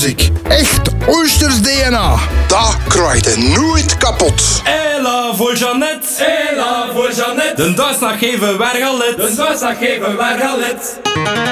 muziek. Echt Oysters DNA. Dat krijgt je nooit kapot. Ella voor Jeannette. Ella voor Jeannette. De dagslag geven we weer al lid. De dagslag geven we weer al lid.